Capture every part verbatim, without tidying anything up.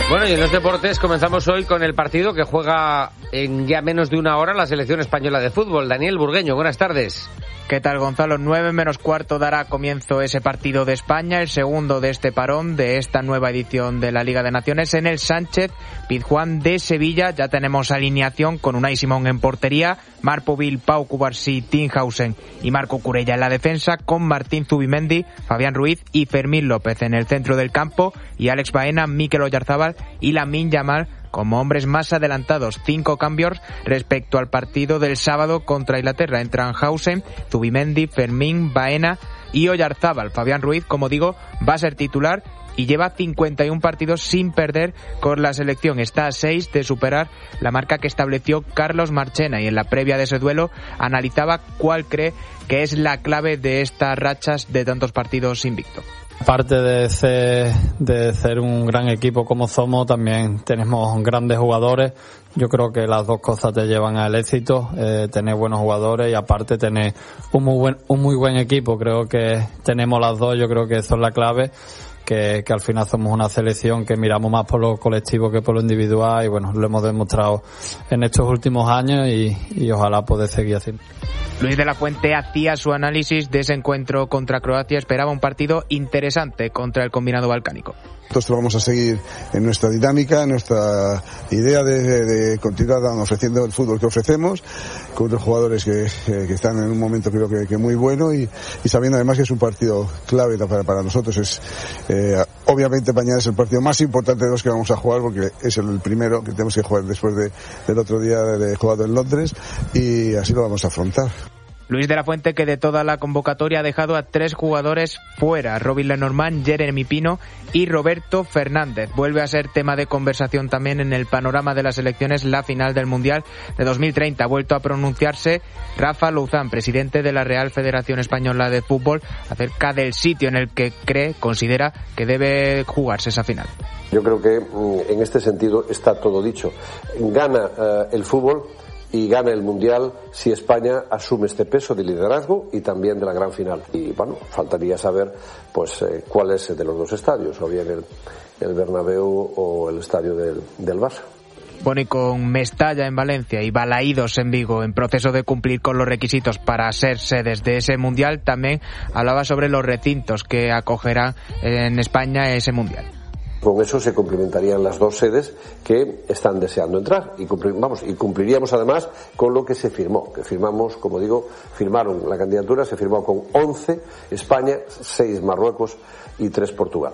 Bueno, y en los deportes comenzamos hoy con el partido que juega en ya menos de una hora la selección española de fútbol. Daniel Burgueño, buenas tardes. ¿Qué tal, Gonzalo? nueve menos cuarto dará comienzo ese partido de España, el segundo de este parón, de esta nueva edición de la Liga de Naciones, en el Sánchez Pizjuán de Sevilla. Ya tenemos alineación con Unai Simón en portería, Marc Povil, Pau Cubarsí, Tinhausen y Marco Curella en la defensa, con Martín Zubimendi, Fabián Ruiz y Fermín López en el centro del campo, y Alex Baena, Mikel Oyarzábal y Lamine Yamal como hombres más adelantados. Cinco cambios respecto al partido del sábado contra Inglaterra. Entran Hausen, Zubimendi, Fermín, Baena y Oyarzábal. Fabián Ruiz, como digo, va a ser titular y lleva cincuenta y uno partidos sin perder con la selección. Está a seis de superar la marca que estableció Carlos Marchena, y en la previa de ese duelo analizaba cuál cree que es la clave de estas rachas de tantos partidos invicto. Aparte de ser, de ser un gran equipo como somos, también tenemos grandes jugadores. Yo creo que las dos cosas te llevan al éxito, eh, tener buenos jugadores y aparte tener un muy buen, un muy buen equipo. Creo que tenemos las dos, yo creo que eso es la clave. Que, que al final somos una selección que miramos más por lo colectivo que por lo individual, y bueno, lo hemos demostrado en estos últimos años y, y ojalá poder seguir así. Luis de la Fuente hacía su análisis de ese encuentro contra Croacia. Esperaba un partido interesante contra el combinado balcánico. Nosotros vamos a seguir en nuestra dinámica, en nuestra idea de, de, de continuar ofreciendo el fútbol que ofrecemos, con unos jugadores que, que están en un momento creo que, que muy bueno, y, y sabiendo además que es un partido clave para, para nosotros. Es eh, obviamente mañana es el partido más importante de los que vamos a jugar, porque es el primero que tenemos que jugar después de, del otro día de, de jugado en Londres, y así lo vamos a afrontar. Luis de la Fuente, que de toda la convocatoria ha dejado a tres jugadores fuera: Robin Lenormand, Jeremy Pino y Roberto Fernández. Vuelve a ser tema de conversación también en el panorama de las elecciones la final del Mundial de dos mil treinta. Ha vuelto a pronunciarse Rafa Louzán, presidente de la Real Federación Española de Fútbol, acerca del sitio en el que cree, considera que debe jugarse esa final. Yo creo que en este sentido está todo dicho. Gana uh, el fútbol y gana el Mundial si España asume este peso de liderazgo y también de la gran final. Y bueno, faltaría saber pues eh, cuál es de los dos estadios, o bien el, el Bernabéu o el estadio del, del Barça. Bueno, y con Mestalla en Valencia y Balaídos en Vigo en proceso de cumplir con los requisitos para ser sedes de ese Mundial, también hablaba sobre los recintos que acogerán en España ese Mundial. Con eso se complementarían las dos sedes que están deseando entrar y, cumplir, vamos, y cumpliríamos además con lo que se firmó, que firmamos, como digo, firmaron la candidatura, se firmó con once España, seis Marruecos y tres Portugal.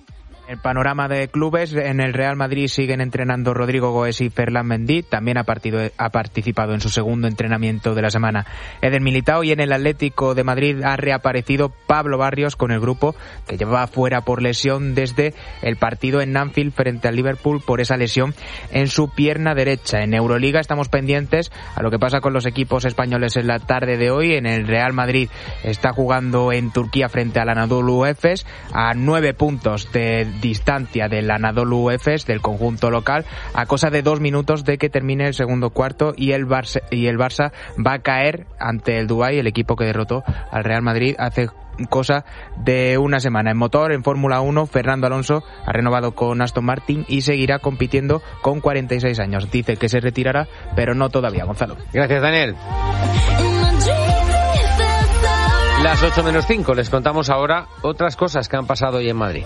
El panorama de clubes: en el Real Madrid siguen entrenando Rodrigo Goes y Ferland Mendy. También ha, partido, ha participado en su segundo entrenamiento de la semana Eder Militao, y en el Atlético de Madrid ha reaparecido Pablo Barrios con el grupo, que llevaba fuera por lesión desde el partido en Anfield frente al Liverpool por esa lesión en su pierna derecha. En Euroliga estamos pendientes a lo que pasa con los equipos españoles en la tarde de hoy. En el Real Madrid está jugando en Turquía frente al Anadolu Efes, a nueve puntos de distancia del Anadolu Efes, del conjunto local, a cosa de dos minutos de que termine el segundo cuarto, y el Barça, y el Barça va a caer ante el Dubái, el equipo que derrotó al Real Madrid hace cosa de una semana. En motor, en Fórmula uno, Fernando Alonso ha renovado con Aston Martin y seguirá compitiendo con cuarenta y seis años. Dice que se retirará, pero no todavía. Gonzalo. Gracias, Daniel. Las ocho menos cinco, les contamos ahora otras cosas que han pasado hoy en Madrid.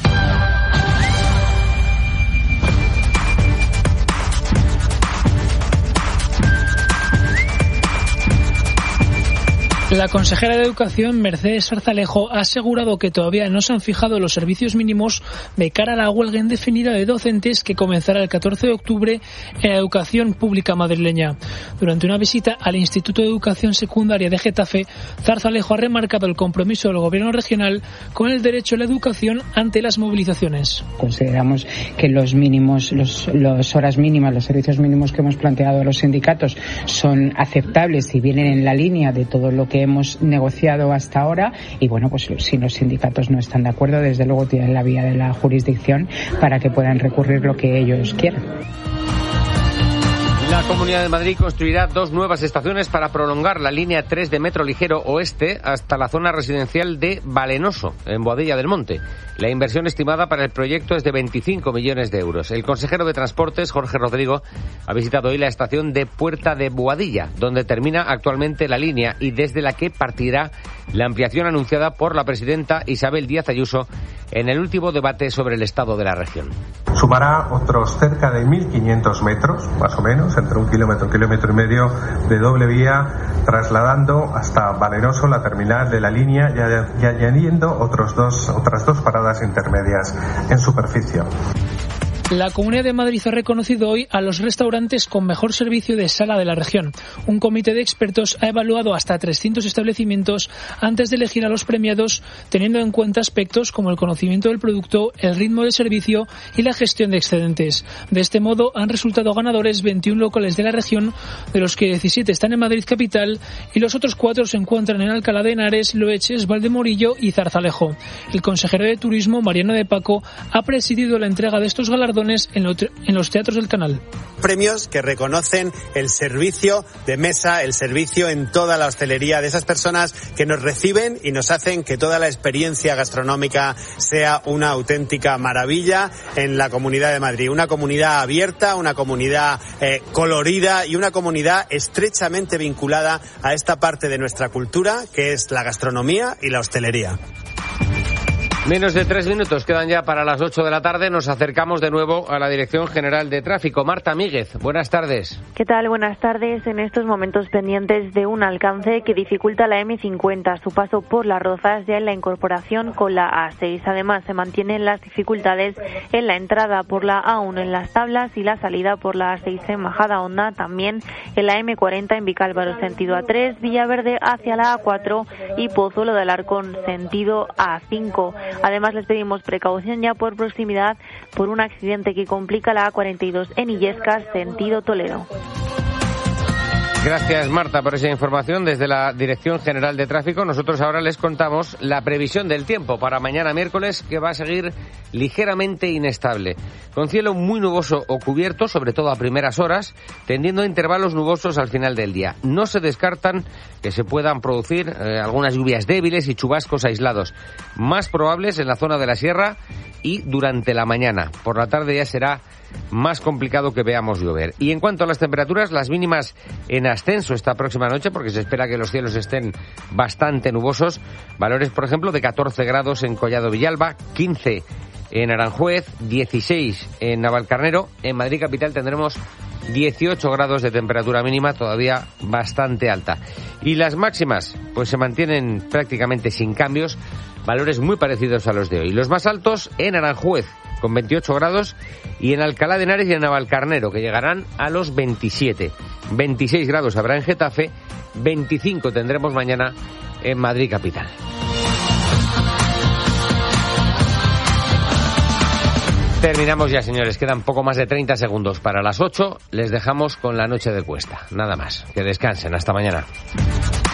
La consejera de Educación, Mercedes Zarzalejo, ha asegurado que todavía no se han fijado los servicios mínimos de cara a la huelga indefinida de docentes que comenzará el catorce de octubre en la educación pública madrileña. Durante una visita al Instituto de Educación Secundaria de Getafe, Zarzalejo ha remarcado el compromiso del Gobierno regional con el derecho a la educación ante las movilizaciones. Consideramos que los mínimos, los, los horas mínimas, los servicios mínimos que hemos planteado a los sindicatos son aceptables y vienen en la línea de todo lo que hemos negociado hasta ahora, y bueno, pues si los sindicatos no están de acuerdo, desde luego tienen la vía de la jurisdicción para que puedan recurrir lo que ellos quieran. La Comunidad de Madrid construirá dos nuevas estaciones para prolongar la línea tres de Metro Ligero Oeste hasta la zona residencial de Valenoso, en Boadilla del Monte. La inversión estimada para el proyecto es de veinticinco millones de euros. El consejero de Transportes, Jorge Rodrigo, ha visitado hoy la estación de Puerta de Boadilla, donde termina actualmente la línea y desde la que partirá la ampliación anunciada por la presidenta Isabel Díaz Ayuso en el último debate sobre el estado de la región. Sumará otros cerca de mil quinientos metros, más o menos, entre un kilómetro y kilómetro y medio de doble vía, trasladando hasta Valenoso la terminal de la línea y añadiendo otros dos, otras dos paradas intermedias en superficie. La Comunidad de Madrid ha reconocido hoy a los restaurantes con mejor servicio de sala de la región. Un comité de expertos ha evaluado hasta trescientos establecimientos antes de elegir a los premiados, teniendo en cuenta aspectos como el conocimiento del producto, el ritmo de servicio y la gestión de excedentes. De este modo, han resultado ganadores veintiún locales de la región, de los que diecisiete están en Madrid capital y los otros cuatro se encuentran en Alcalá de Henares, Loeches, Valdemorillo y Zarzalejo. El consejero de Turismo, Mariano de Paco, ha presidido la entrega de estos galardones en los teatros del canal. Premios que reconocen el servicio de mesa, el servicio en toda la hostelería de esas personas que nos reciben y nos hacen que toda la experiencia gastronómica sea una auténtica maravilla en la Comunidad de Madrid. Una comunidad abierta, una comunidad eh, colorida y una comunidad estrechamente vinculada a esta parte de nuestra cultura que es la gastronomía y la hostelería. Menos de tres minutos quedan ya para las ocho de la tarde. Nos acercamos de nuevo a la Dirección General de Tráfico. Marta Míguez, buenas tardes. ¿Qué tal? Buenas tardes. En estos momentos pendientes de un alcance que dificulta la eme cincuenta, su paso por Las Rozas, ya en la incorporación con la a seis. Además, se mantienen las dificultades en la entrada por la a uno en Las Tablas y la salida por la a seis en Majadahonda. También en la eme cuarenta en Vicálvaro, sentido a tres, Villaverde hacia la a cuatro y Pozuelo de Alarcón, sentido a cinco. Además, les pedimos precaución ya por proximidad por un accidente que complica la a cuarenta y dos en Illescas, sentido Toledo. Gracias, Marta, por esa información desde la Dirección General de Tráfico. Nosotros ahora les contamos la previsión del tiempo para mañana miércoles, que va a seguir ligeramente inestable, con cielo muy nuboso o cubierto, sobre todo a primeras horas, tendiendo a intervalos nubosos al final del día. No se descartan que se puedan producir eh, algunas lluvias débiles y chubascos aislados, más probables en la zona de la sierra y durante la mañana. Por la tarde ya será más complicado que veamos llover. Y en cuanto a las temperaturas, las mínimas en ascenso esta próxima noche, porque se espera que los cielos estén bastante nubosos. Valores, por ejemplo, de catorce grados en Collado Villalba, quince en Aranjuez, dieciséis en Navalcarnero. En Madrid capital tendremos dieciocho grados de temperatura mínima, todavía bastante alta. Y las máximas, pues se mantienen prácticamente sin cambios, valores muy parecidos a los de hoy. Los más altos en Aranjuez, con veintiocho grados, y en Alcalá de Henares y en Navalcarnero, que llegarán a los veintisiete. veintiséis grados habrá en Getafe, veinticinco tendremos mañana en Madrid capital. Terminamos ya, señores. Quedan poco más de treinta segundos para las ocho. Les dejamos con la noche de Cuesta. Nada más. Que descansen. Hasta mañana.